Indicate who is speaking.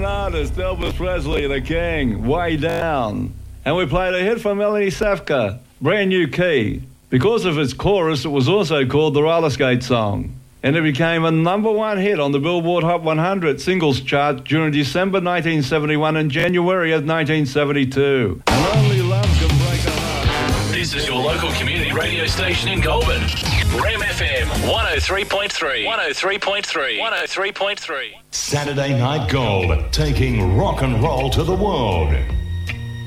Speaker 1: artist, Elvis Presley, the King, Way Down. And we played a hit from Melanie Safka, Brand New Key. Because of its chorus, it was also called the roller skate song. And it became a #1 hit on the Billboard Hot 100 singles chart during December 1971 and January of 1972. And only love can break a heart.
Speaker 2: This is your local community radio station in Goulburn. Rem FM 103.3. 103.3. 103.3.
Speaker 3: Saturday Night Gold, taking rock and roll to the world.